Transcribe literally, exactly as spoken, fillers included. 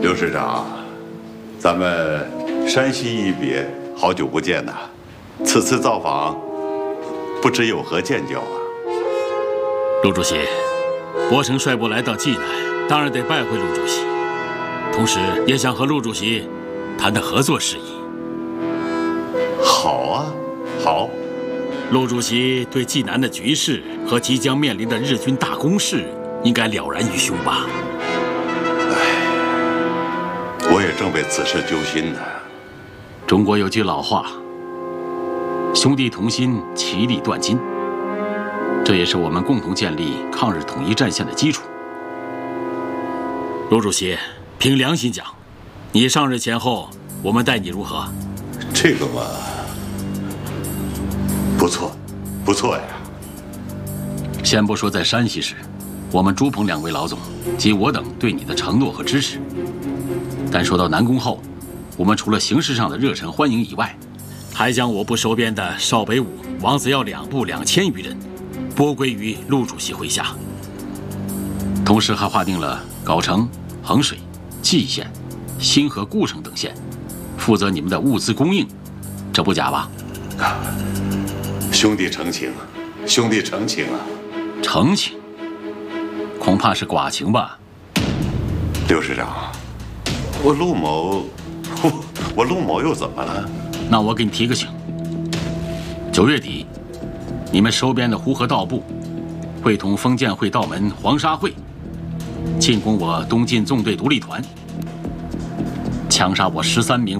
刘师长，咱们山西一别，好久不见呐！此次造访，不知有何见教啊？ 陆主席，博成率部来到济南，当然得拜会陆主席，同时也想和陆主席谈谈合作事宜。 好啊，好。 陆主席对济南的局势和即将面临的日军大攻势，应该了然于胸吧？ 哎，我也正为此事揪心呢。 中国有句老话：“兄弟同心，其利断金。”这也是我们共同建立抗日统一战线的基础。陆主席，凭良心讲，你上任前后，我们待你如何？ 这个嘛，不错，不错呀。 先不说在山西时，我们朱鹏两位老总及我等对你的承诺和支持，但说到南宫后，我们除了形式上的热忱欢迎以外，还将我部收编的邵北武、王子耀两部两千余人拨归于陆主席麾下，同时还划定了藁城、衡水、蓟县、新河、固城等县，负责你们的物资供应，这不假吧？ 兄弟成情，兄弟成情啊！ 成情，恐怕是寡情吧？ 刘师长，我陆某，我我陆某又怎么了？ 那我给你提个醒，九月底，你们收编的呼和道部会同封建会道门黄沙会进攻我东晋纵队独立团，枪杀我十三名